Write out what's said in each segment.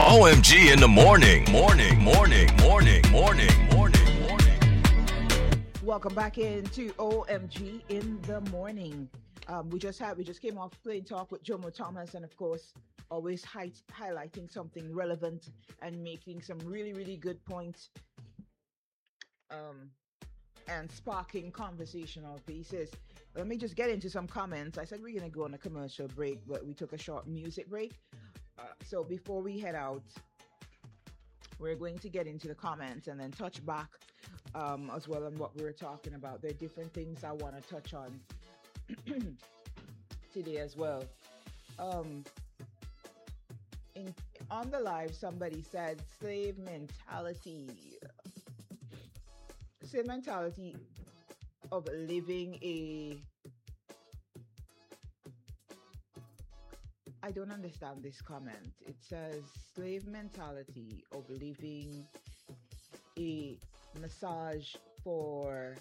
OMG in the morning. Welcome back into OMG in the morning. We just came off Plain Talk with Jomo Thomas, and of course, always highlighting something relevant and making some really, really good points, and sparking conversational pieces. Let me just get into some comments. I said we're going to go on a commercial break, but we took a short music break. So before we head out, we're going to get into the comments and then touch back as well on what we were talking about. There are different things I want to touch on today as well. On the live, somebody said slave mentality of living I don't understand this comment. It says slave mentality of living a message for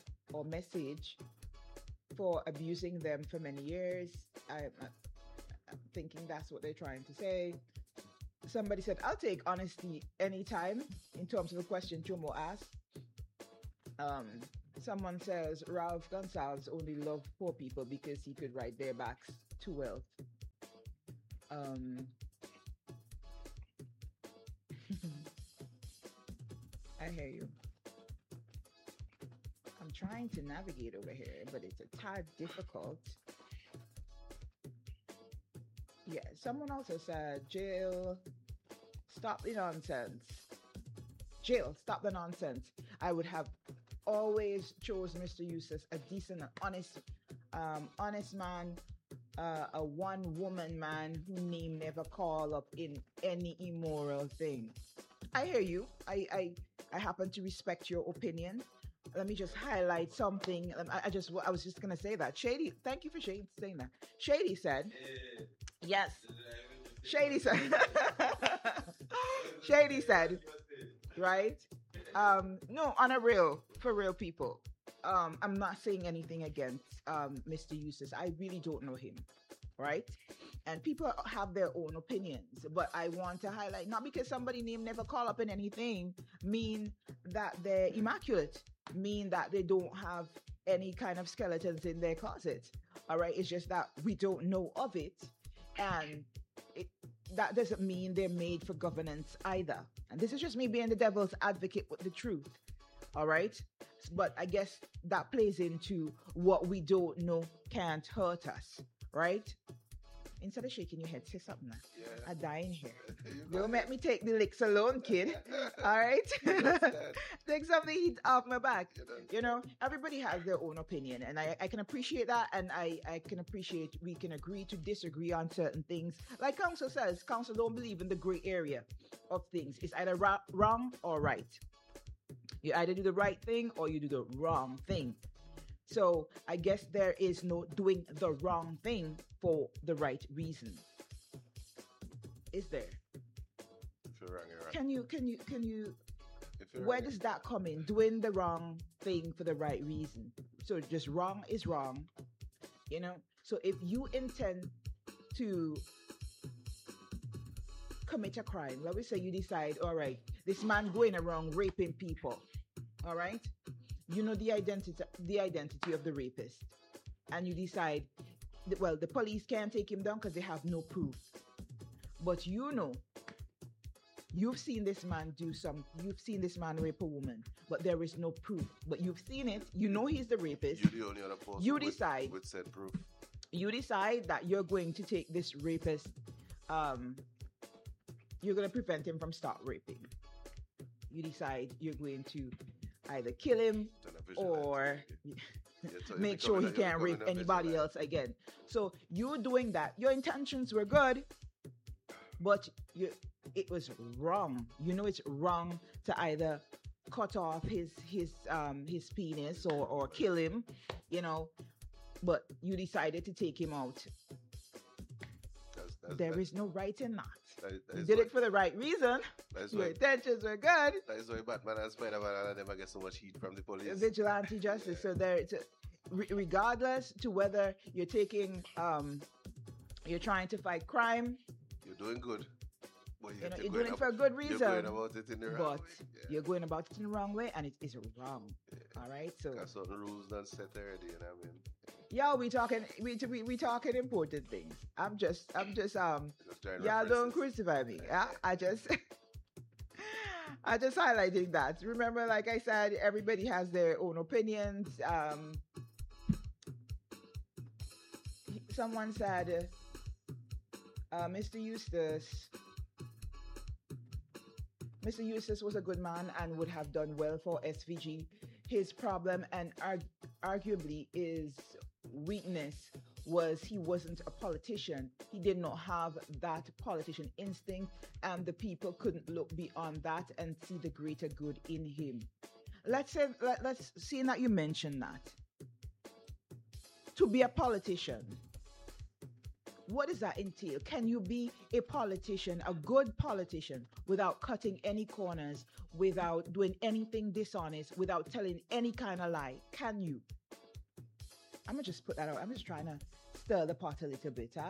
abusing them for many years. I'm thinking that's what they're trying to say. Somebody said, I'll take honesty anytime in terms of the question Jomo asked. Someone says Ralph Gonsalves only loved poor people because he could ride their backs to wealth. I hear you. I'm trying to navigate over here, but it's a tad difficult. Yeah, someone also said, Jail, stop the nonsense. Jail, stop the nonsense. I would have always chose Mr. Eustace, a decent, honest man, a one-woman man who name never call up in any immoral thing. I hear you. I happen to respect your opinion. Let me just highlight something. I was just gonna say that. Shady, thank you for saying that. Shady said, yes. Shady said, Shady said, right? No, for real people. I'm not saying anything against Mr. Eustace. I really don't know him, right? And people have their own opinions, but I want to highlight, not because somebody name never call up in anything, mean that they're immaculate, mean that they don't have any kind of skeletons in their closet. All right, it's just that we don't know of it, and that doesn't mean they're made for governance either. And this is just me being the devil's advocate with the truth. All right, but I guess that plays into what we don't know can't hurt us, right? Instead of shaking your head, say something. Yeah. I die in here. Don't make me take the licks alone, kid. All right? Take some of the heat off my back. You know, everybody has their own opinion, and I can appreciate that, and I can appreciate we can agree to disagree on certain things. Like Council says, Council don't believe in the gray area of things. It's either wrong or right. You either do the right thing or you do the wrong thing. So I guess there is no doing the wrong thing for the right reason. Is there? If you're wrong, you're wrong. Can you where does that come in? Doing the wrong thing for the right reason. So just wrong is wrong. You know? So if you intend to commit a crime, let me say you decide, all right, this man going around raping people. All right? You know the identity of the rapist, and you decide, well, the police can't take him down because they have no proof. But you know, you've seen this man rape a woman, but there is no proof. But you've seen it. You know he's the rapist. You're the only other person you decide with said proof. You decide that you're going to take this rapist. You're going to prevent him from start raping. You decide you're going to either kill him or make sure he can't rape anybody else again. So you're doing that. Your intentions were good, but it was wrong. You know it's wrong to either cut off his penis or kill him, you know, but you decided to take him out. There is no right in that. You did it for the right reason. Your intentions were good. That is why Batman and Spider-Man never get so much heat from the police. Vigilante justice. So regardless to whether you're taking, you're trying to fight crime. You're doing good. But You know, You're you're going doing it ab- for a good You're going reason, about it in the wrong but way. Yeah. you're going about it in the wrong way, and it is wrong. All right, so Got certain rules done set already, you know what I mean? yeah, we talking important things. I'm just Just trying to y'all reference don't this. crucify me. I just I just highlighting that. Remember, like I said, everybody has their own opinions. Someone said, Mr. Eustace. Mr. Eustace was a good man and would have done well for SVG. His problem and arguably his weakness was he wasn't a politician. He did not have that politician instinct, and the people couldn't look beyond that and see the greater good in him. Let's see that you mentioned that. To be a politician, what does that entail? Can you be a politician, a good politician, without cutting any corners, without doing anything dishonest, without telling any kind of lie? Can you? I'm going to just put that out. I'm just trying to stir the pot a little bit, huh?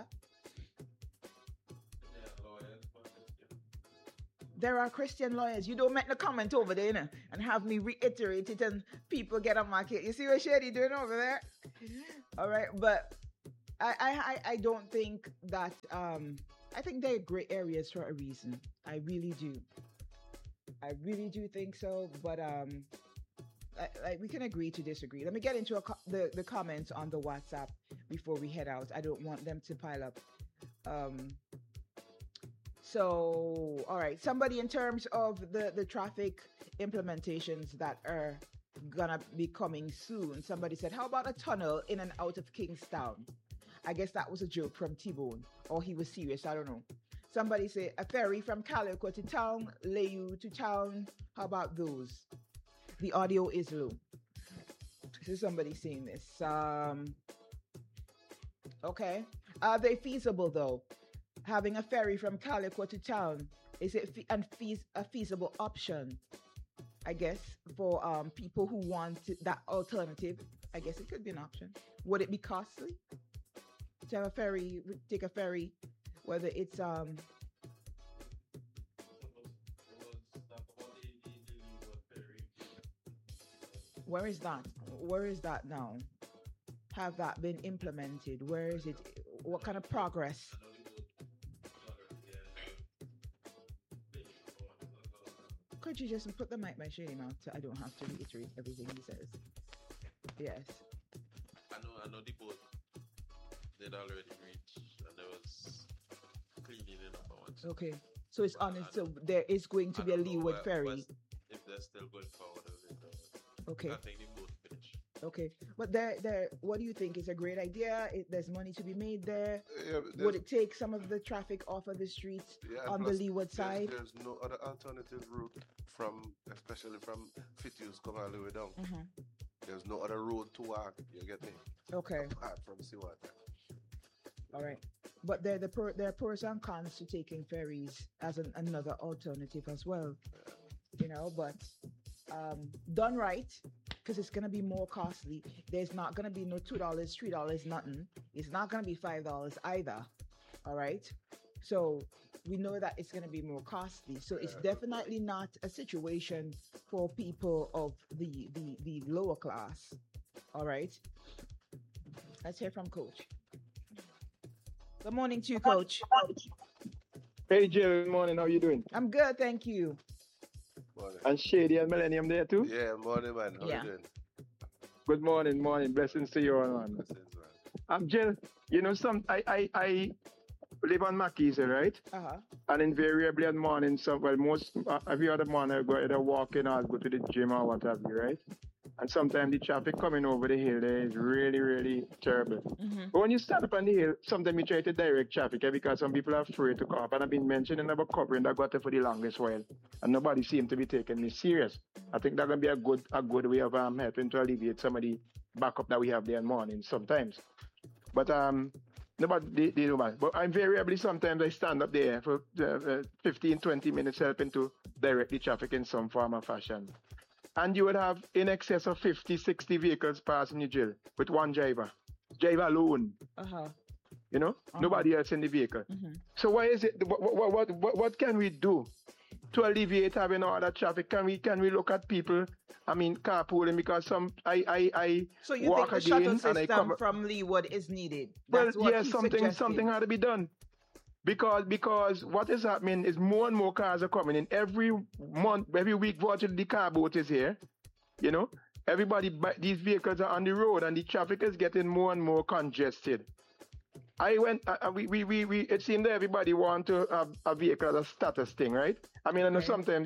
There are Christian lawyers. You don't make the comment over there, you know, and have me reiterate it and people get on my case. You see what Shady doing over there? All right, but I don't think that I think they're gray areas for a reason. I really do. I really do think so. But like we can agree to disagree. Let me get into the comments on the WhatsApp before we head out. I don't want them to pile up. So all right, somebody in terms of the traffic implementations that are gonna be coming soon. Somebody said, how about a tunnel in and out of Kingstown? I guess that was a joke from T-Bone, or he was serious, I don't know. Somebody said, a ferry from Calico to town, Layu to town. How about those? The audio is low. This is somebody saying this. Okay. Are they feasible, though? Having a ferry from Calico to town, is it a feasible option? I guess, for people who want that alternative. I guess it could be an option. Would it be costly to have a ferry, take a ferry, whether it's where is that? Where is that now? Have that been implemented? Where is it? What kind of progress? Could you just put the mic by Shady mouth so I don't have to reiterate everything he says? Yes. I know the boat did already reach and there was cleaning it up. Okay. So it's on. So there is going to be a Leeward ferry. If they're still going forward with it. Okay. I think the boat finished. Okay. But what do you think is a great idea? There's money to be made there. Yeah, Would it take some of the traffic off of the streets on the Leeward side? There's no other alternative route especially from Fituse come all the way down. Mm-hmm. There's no other road to walk. You get me? Okay. Apart from Seawater. All right. But there are pros and cons to taking ferries as another alternative as well. You know, but done right, because it's going to be more costly. There's not going to be no $2, $3, nothing. It's not going to be $5 either. All right. So we know that it's going to be more costly. So it's definitely not a situation for people of the lower class. All right. Let's hear from Coach. Good morning to you, Coach. Hey, Jill. Good morning. How you doing? I'm good, thank you. Morning. And Shady and Millennium there too? Yeah, morning, man. How you doing? Good morning, morning. Blessings to you all, man. Blessings, man. I'm Jill. You know, I live on Mackenzie, right? Uh-huh. And invariably at morning, every other morning I go either walking or go to the gym or what have you, right? And sometimes the traffic coming over the hill there is really, really terrible. Mm-hmm. But when you stand up on the hill, sometimes you try to direct traffic because some people are afraid to come up. And I've been mentioning about covering that gutter for the longest while. And nobody seems to be taking me serious. I think that's going to be a good way of helping to alleviate some of the backup that we have there in the morning sometimes. But nobody, they do that. But invariably, sometimes I stand up there for 15, 20 minutes helping to direct the traffic in some form or fashion. And you would have in excess of 50, 60 vehicles passing you, Jill, with one driver alone. Uh-huh. You know, nobody else in the vehicle. Mhm. So why is it? What can we do to alleviate having all that traffic? Can we look at people? I mean, carpooling, because I So you walk think the shuttle again and I system come. from Leeward is needed? Well, That's what yeah, he something suggested. had to be done. Because what is happening is more and more cars are coming in every month, every week. Virtually the car boat is here. You know, these vehicles are on the road, and the traffic is getting more and more congested. I went. We. It seemed that everybody want to have a vehicle as a status thing, right? I mean, I know Right. sometimes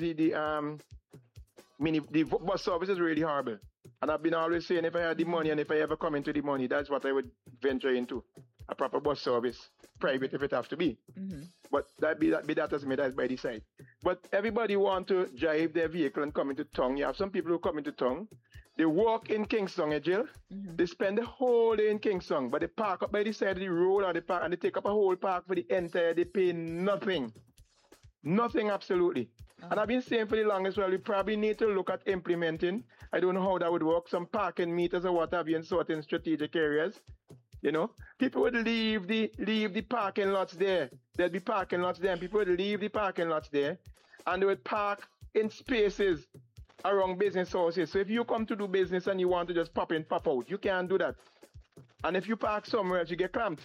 the bus service is really horrible, and I've been always saying if I had the money and if I ever come into the money, that's what I would venture into, a proper bus service, private if it have to be. Mhm. But that as me, that's by the side. But everybody want to drive their vehicle and come into town. You have some people who come into town. They walk in Kingston, Jill. Mhm. They spend the whole day in Kingston, but they park up by the side of the road, or they park and they take up a whole park for the entire. They pay nothing, nothing absolutely. And I've been saying for the longest while, we probably need to look at implementing. I don't know how that would work. Some parking meters or what have you in certain strategic areas. You know, people would leave the parking lots there. There'd be parking lots there, and people would leave the parking lots there, and they would park in spaces around business houses. So if you come to do business and you want to just pop in, pop out, you can't do that. And if you park somewhere else, you get clamped.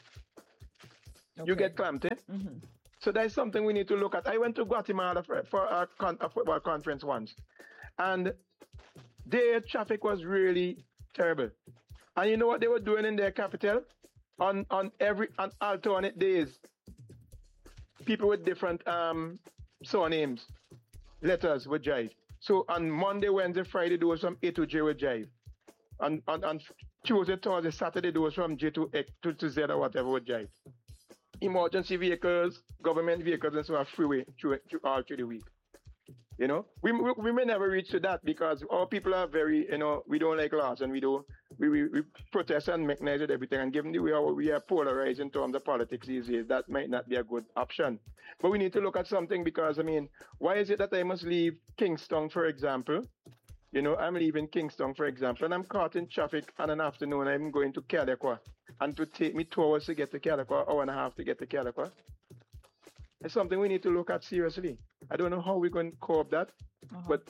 You Okay. get clamped, eh? Mhm. So that's something we need to look at. I went to Guatemala for a football conference once, and their traffic was really terrible. And you know what they were doing in their capital? On alternate days, people with different surnames, letters would drive. So on Monday, Wednesday, Friday, those from A to J would drive. On Tuesday, Thursday, Saturday, those from J to X to Z or whatever would drive. Emergency vehicles, government vehicles, and so on freeway all through the week. You know, we may never reach to that because our people are very, you know, we don't like laws, and we protest and mechanize it everything. And given the way we are polarized in terms of politics these days, that might not be a good option. But we need to look at something because, I mean, why is it that I must leave Kingston, for example? You know, I'm leaving Kingston, for example, and I'm caught in traffic on an afternoon. I'm going to Calico, and to take me 2 hours to get to Calico, an hour and a half to get to Calico. It's something we need to look at seriously. I don't know how we're going to cope that, but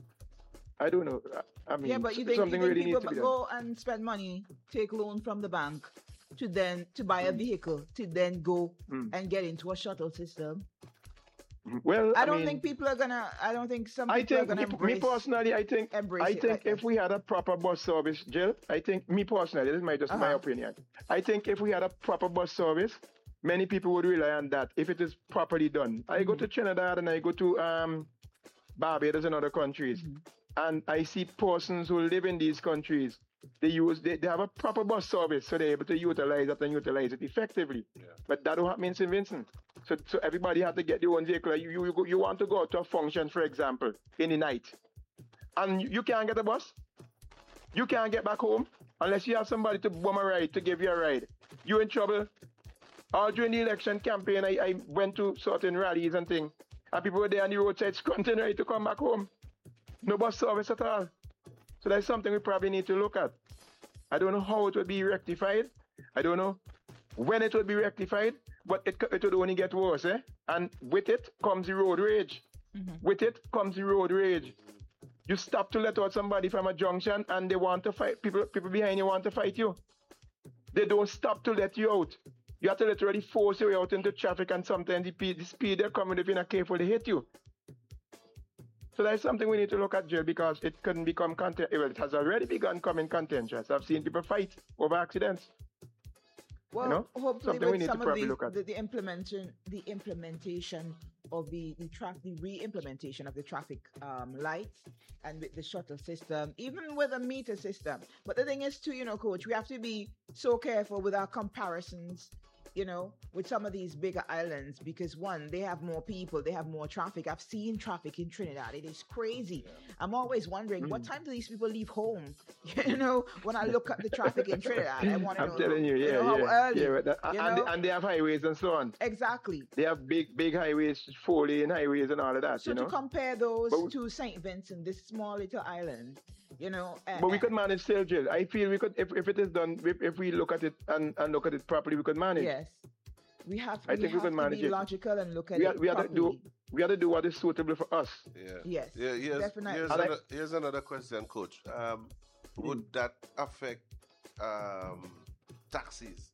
I don't know. I mean, Yeah, but you think something really people needs to be done. go and spend money, take loan from the bank to buy a vehicle, to then go and get into a shuttle system? Well, I don't mean, think people are gonna. I don't think some I people are think gonna me embrace. personally, I think it like if that. we had a proper bus service, Jill, I think me personally, this is my opinion. I think if we had a proper bus service, many people would rely on that if it is properly done. I go to Trinidad and I go to Barbados and other countries, and I see persons who live in these countries. They have a proper bus service, so they're able to utilize it and utilize it effectively. Yeah. But that don't happen in St. Vincent. So everybody has to get their own vehicle. You want to go to a function, for example, in the night, and you can't get a bus. You can't get back home unless you have somebody to bum a ride, to give you a ride. You're in trouble. All during the election campaign, I went to certain rallies and things, and people were there on the roadside scrunting ready to come back home. No bus service at all. So that's something we probably need to look at. I don't know how it will be rectified. I don't know when it will be rectified, but it will only get worse, eh? And with it comes the road rage. With it comes the road rage. You stop to let out somebody from a junction and they want to fight. People behind you want to fight you. They don't stop to let you out. You have to literally force your way out into traffic, and sometimes the speed they're coming, if you're not careful, they hit you. So that's something we need to look at, Jill, because it couldn't become contentious. Well, it has already begun coming contentious. I've seen people fight over accidents. Well, You know, hopefully something with we need to some of probably look at. the implementation of the re-implementation of the traffic lights, and with the shuttle system, even with a meter system. But the thing is too, you know, Coach, we have to be so careful with our comparisons, you know, with some of these bigger islands, because one, they have more people, they have more traffic. I've seen traffic in Trinidad. It is crazy. I'm always wondering, what time do these people leave home? You know, when I look at the traffic in Trinidad, I want to know, I'm telling you, yeah, how early. Yeah, you know? and they have highways and so on. Exactly. They have big highways, 4-lane highways and all of that, So you know. to compare those But to St. Vincent, this small little island, You know, But we could manage still, Jill. I feel we could, if it is done, if we look at it and look at it properly, we could manage. yes, we have I think we have can to manage be it. logical and look at We it have, we have to do properly. we have to do what is suitable for us. Yeah. Yes, Yeah. definitely. Here's another question, Coach. Would that affect taxis?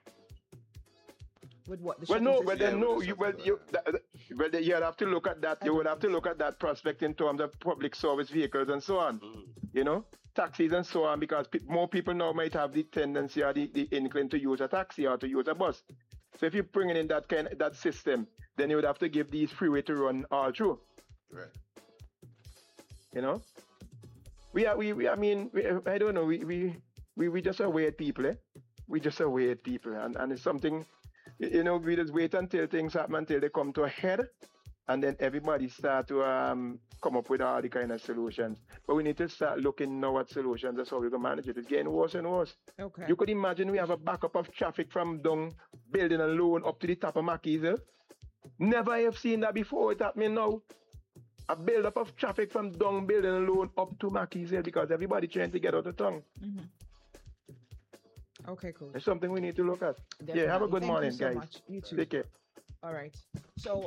With what the Well, shuttle no, system? but then Yeah, no, with the you well, shuttle, you well, you have to look at that. I You would don't have to think look at that prospect in terms of public service vehicles and so on. Mm. You know, taxis and so on, because more people now might have the tendency or the inkling to use a taxi or to use a bus. So if you're bringing in that system, then you would have to give these freeway to run all through. Right. You know, I mean, I don't know, we just are weird people, eh? We just are weird people, and it's something, you know, we just wait until things happen, until they come to a head, and then everybody start to come up with all the kind of solutions. But we need to start looking now at solutions. That's how we can manage it. It's getting worse and worse. Okay. You could imagine we have a backup of traffic from down building alone up to the top of Mackey's Hill. Never have seen that before. It's happening now. A build up of traffic from down building alone up to Mackey's Hill because everybody trying to get out of town. Mhm. Okay, cool. It's something we need to look at. Yeah, have a good Thank morning, you so guys. much. You too. Take care. All right. So,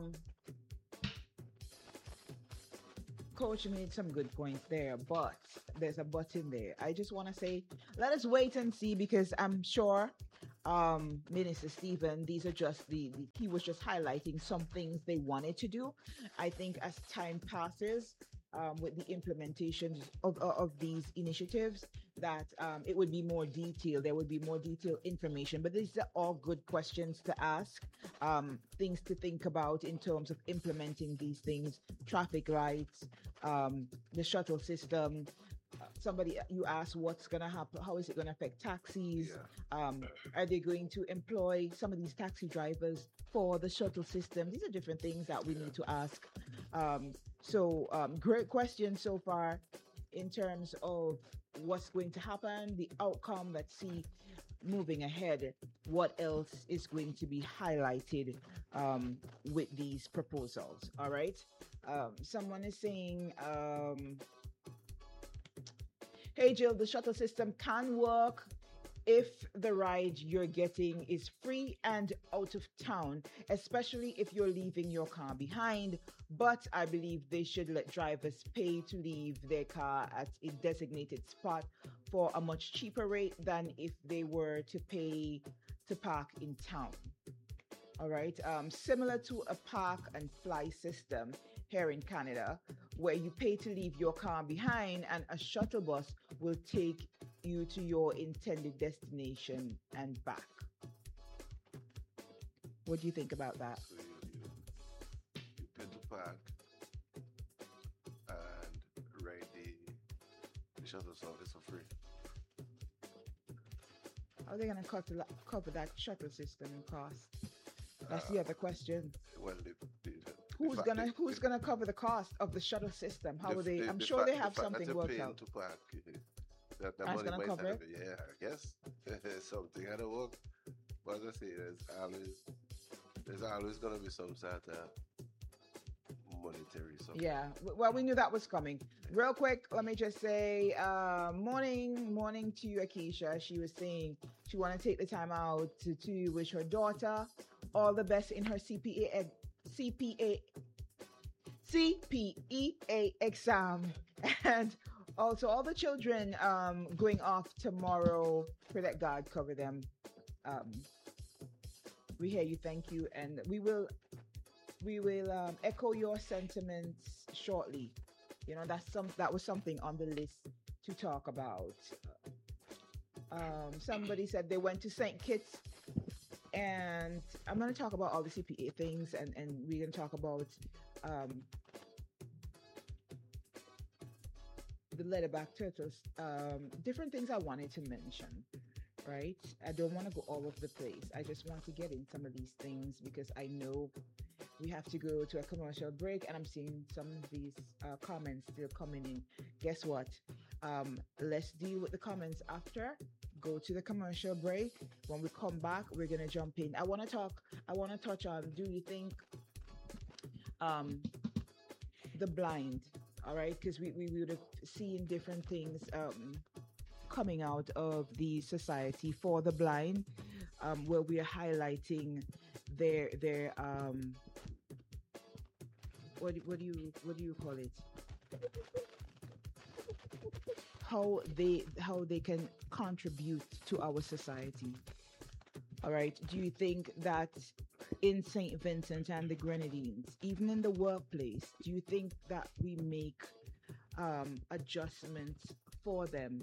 Coach made some good points there, but there's a but in there. I just want to say, let us wait and see, because I'm sure, Minister Stephen, these are just he was just highlighting some things they wanted to do. I think as time passes, with the implementation of these initiatives, that it would be more detailed. There would be more detailed information. But these are all good questions to ask, things to think about in terms of implementing these things: traffic lights, the shuttle system. Somebody, you asked what's going to happen, how is it going to affect taxis? Are they going to employ some of these taxi drivers for the shuttle system? These are different things that we need to ask. So great question so far in terms of what's going to happen, the outcome. Let's see, moving ahead, what else is going to be highlighted with these proposals. All right. Someone is saying, hey Jill, the shuttle system can work if the ride you're getting is free and out of town, especially if you're leaving your car behind. But I believe they should let drivers pay to leave their car at a designated spot for a much cheaper rate than if they were to pay to park in town. All right. Similar to a park and fly system here in Canada, where you pay to leave your car behind and a shuttle bus will take you to your intended destination and back. What do you think about that? So you pay to park and ride the shuttle service for free. How are they going to cover that shuttle system cost? That's the other question. Well, Who's gonna cover the cost of the shuttle system? How will they? I'm sure they have something worked out. To park, that That's money gonna might cover have, it? yeah, I guess something had to work. But as I say, there's always gonna be some sort of monetary something. Yeah, well, we knew that was coming. Real quick, let me just say, morning to you, Akeisha. She was saying she want to take the time out to wish her daughter all the best in her CPEA exam, and also all the children going off tomorrow. Pray that God cover them. We hear you, thank you, and we will echo your sentiments shortly. You know, that was something on the list to talk about. Somebody said they went to St. Kitts, and I'm going to talk about all the CPA things, and we're going to talk about the leatherback turtles, different things I wanted to mention, right? I don't want to go all over the place. I just want to get in some of these things because I know we have to go to a commercial break, and I'm seeing some of these comments still coming in. Guess what? Let's deal with the comments after. Go to the commercial break. When we come back, we're gonna jump in. I want to touch on, do you think the blind all right, because we would have seen different things coming out of the Society for the Blind, where we are highlighting their what do you call it? How they can contribute to our society. All right. Do you think that in St. Vincent and the Grenadines, even in the workplace, do you think that we make adjustments for them?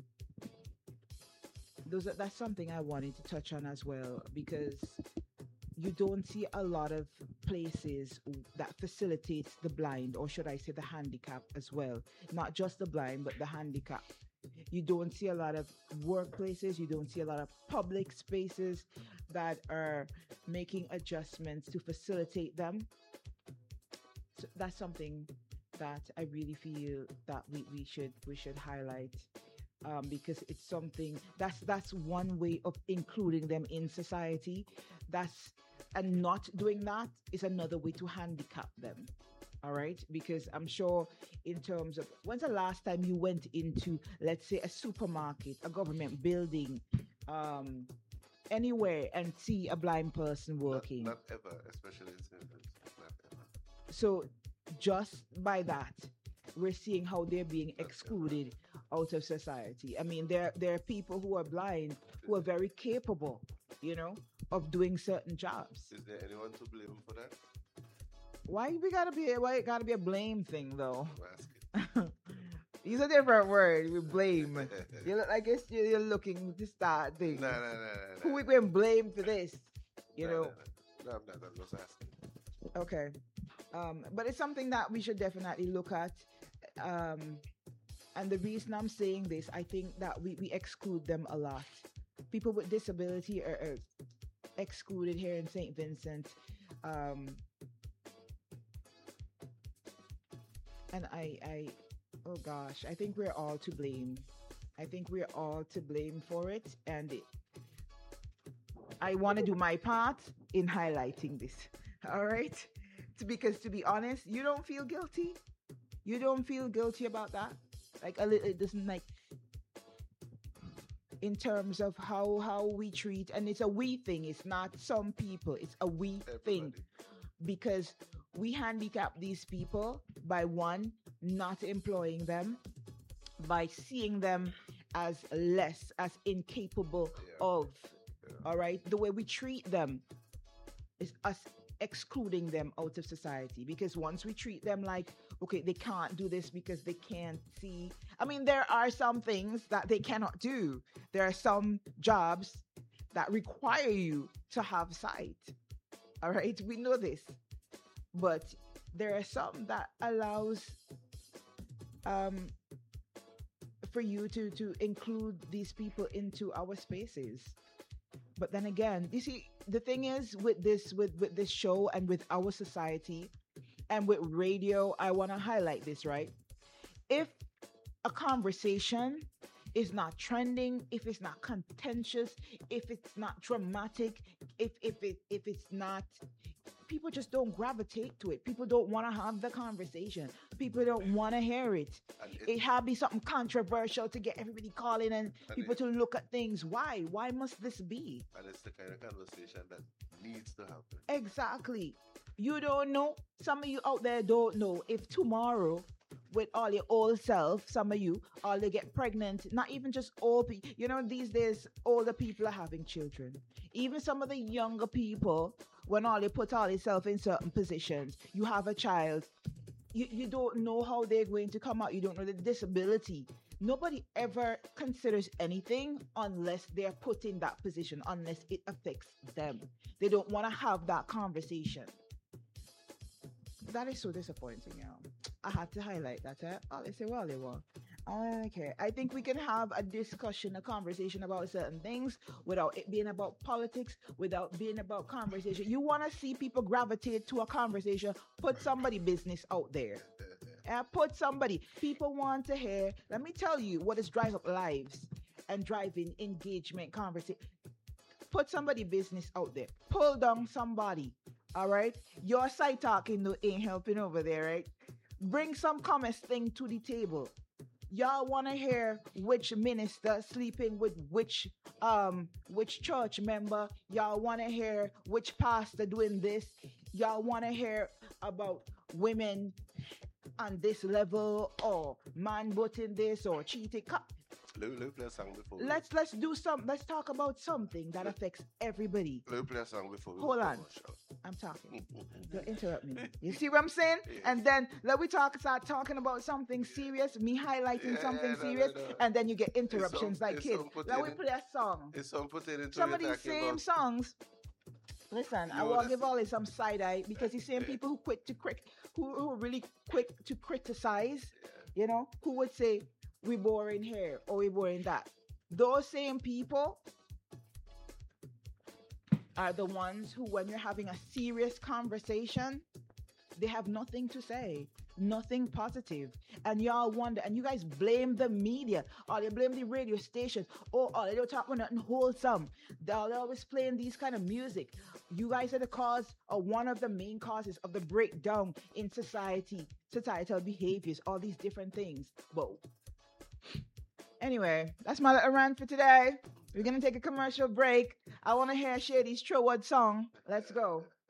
That's something I wanted to touch on as well, because you don't see a lot of places that facilitates the blind, or should I say the handicap as well. Not just the blind, but the handicap. You don't see a lot of workplaces, you don't see a lot of public spaces that are making adjustments to facilitate them. So that's something that I really feel that we should highlight, because it's something that's one way of including them in society. And not doing that is another way to handicap them. All right, because I'm sure in terms of, when's the last time you went into, let's say, a supermarket, a government building, anywhere, and see a blind person working? Not ever, especially in St. Vincent. Not ever. So just by that, we're seeing how they're being excluded out of society. I mean, there are people who are blind who are very capable, of doing certain jobs. Is there anyone to blame for that? Why it gotta be a blame thing though? I'm asking. Use a different word. We blame. You look like you're looking to start things. No. Who we can blame for this? No, I'm not. I'm just asking. Okay. But it's something that we should definitely look at. And the reason I'm saying this, I think that we exclude them a lot. People with disability are excluded here in St. Vincent. And oh gosh, I think we're all to blame. I think we're all to blame for it. And I want to do my part in highlighting this. All right? Because to be honest, you don't feel guilty. You don't feel guilty about that. Like a little, it doesn't like, in terms of how we treat, and it's a we thing. It's not some people. It's a we thing. Because we handicap these people by, one, not employing them, by seeing them as less, as incapable of. All right? The way we treat them is us excluding them out of society. Because once we treat them like, okay, they can't do this because they can't see. I mean, there are some things that they cannot do. There are some jobs that require you to have sight. All right? We know this. But there are some that allows for you to include these people into our spaces. But then again, you see, the thing is with this show and with our society and with radio, I want to highlight this, right? If a conversation is not trending, if it's not contentious, if it's not dramatic, if it's not, people just don't gravitate to it. People don't want to have the conversation. People don't want to hear it. It had to be something controversial to get everybody calling and people to look at things. Why? Why must this be? And it's the kind of conversation that needs to happen. Exactly. You don't know. Some of you out there don't know if tomorrow, with all your old self, some of you, all they get pregnant, not even just old people. These days, older people are having children. Even some of the younger people, when all they put all themselves in certain positions, you have a child, you don't know how they're going to come out. You don't know the disability. Nobody ever considers anything unless they're put in that position, unless it affects them. They don't want to have that conversation. That is so disappointing, I had to highlight that. Oh, they say, well, they won't. Okay, I think we can have a discussion, a conversation about certain things without it being about politics, without being about conversation. You want to see people gravitate to a conversation, put somebody business out there. Put somebody. People want to hear. Let me tell you what is drive up lives and driving engagement conversation. Put somebody business out there. Pull down somebody. All right? Your side talking ain't helping over there, right? bring some common thing to the table. Y'all want to hear which minister sleeping with which church member. Y'all want to hear which pastor doing this. Y'all want to hear about women on this level or man butting this or cheating. Let me play a song before. Let's talk about something that affects everybody. Let me play a song before. Hold on. I'm talking. Don't interrupt me. You see what I'm saying? Yes. And then start talking about something serious, me highlighting something serious, and then you get interruptions like kids. Let me play a song. It's some potato. Some of these same songs. Listen, I will give all this some side eye because these same people who are really quick to criticize, you know, who would say we boring here or we boring that. Those same people are the ones who, when you're having a serious conversation, they have nothing to say, nothing positive. And y'all wonder, and you guys blame the media, or they blame the radio stations, or they don't talk about nothing wholesome. They're always playing these kind of music. You guys are the cause, or one of the main causes of the breakdown in society, societal behaviors, all these different things. But anyway, that's my little rant for today. We're going to take a commercial break. I want to hear Shady's Troward song. Let's go.